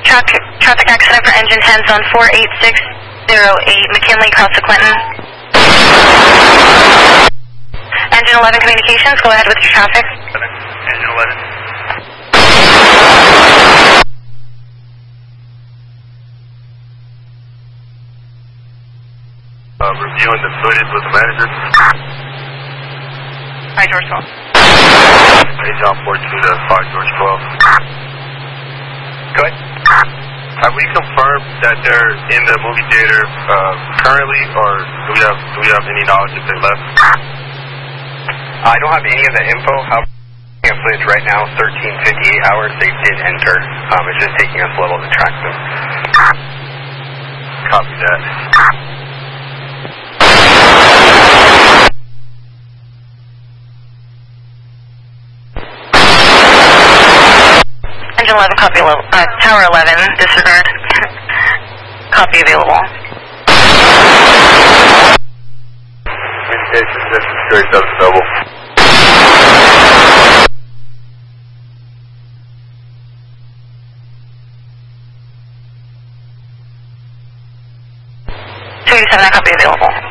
traffic accident for engine 10 on 48608 McKinley, cross to Clinton. Engine 11 communications, go ahead with your traffic. Engine 11. Reviewing the footage with the manager. Hi, George 12. Hey, John 42 to 5 George 12. Go ahead. Have we confirmed that they're in the movie theater currently, or do we have any knowledge if they left? I don't have any of the info. However, footage right now, 13:58 hours, they did enter. It's just taking us a little to track them. Copy that. Engine 11, copy, Tower 11, disregard. Copy available. Communications, this is straight 7 double. Copy available.